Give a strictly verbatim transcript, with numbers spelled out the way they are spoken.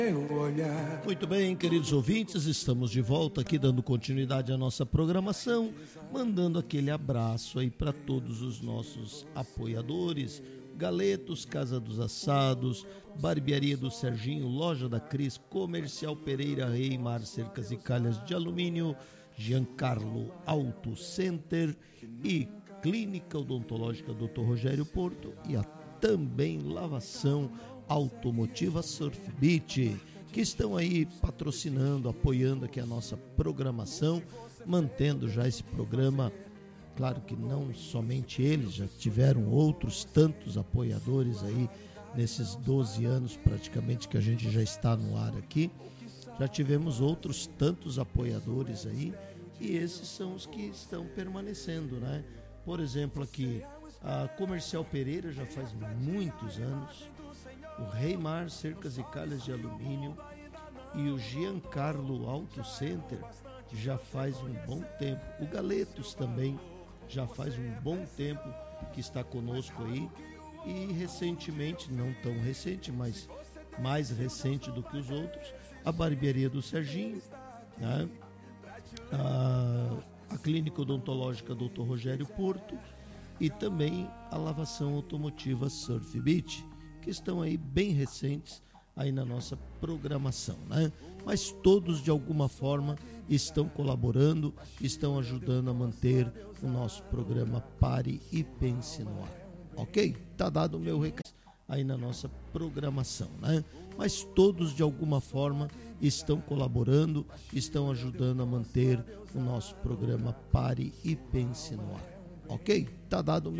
Muito bem, queridos ouvintes, estamos de volta aqui dando continuidade à nossa programação, mandando aquele abraço aí para todos os nossos apoiadores, Galetos, Casa dos Assados, Barbearia do Serginho, Loja da Cris, Comercial Pereira, Reimar, Cercas e Calhas de Alumínio, Giancarlo Auto Center e Clínica Odontológica doutor Rogério Porto e a também Lavação Automotiva Surf Beach, que estão aí patrocinando, apoiando aqui a nossa programação, mantendo já esse programa. Claro que não somente eles, já tiveram outros tantos apoiadores aí nesses doze anos praticamente que a gente já está no ar aqui. Já tivemos outros tantos apoiadores aí e esses são os que estão permanecendo, né? Por exemplo, aqui a Comercial Pereira já faz muitos anos, o Reimar Cercas e Calhas de Alumínio e o Giancarlo Auto Center já faz um bom tempo. O Galetos também já faz um bom tempo que está conosco aí e recentemente, não tão recente, mas mais recente do que os outros, a Barbearia do Serginho, né? a, a Clínica Odontológica doutor Rogério Porto e também a Lavação Automotiva Surf Beach, que estão aí bem recentes aí na nossa programação, né? Mas todos de alguma forma estão colaborando, estão ajudando a manter o nosso programa Pare e Pense no Ar, ok? Tá dado o meu recado aí na nossa programação, né? Mas todos de alguma forma estão colaborando, estão ajudando a manter o nosso programa Pare e Pense no Ar, ok? Tá dado o meu